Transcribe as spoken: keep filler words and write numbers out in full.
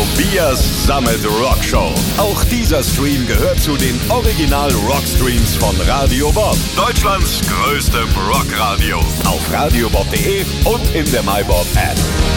Tobias Sammet Rock Show. Auch dieser Stream gehört zu den Original Rockstreams von Radio Bob. Deutschlands größtem Rockradio. Auf radiobob punkt de und in der MyBob App.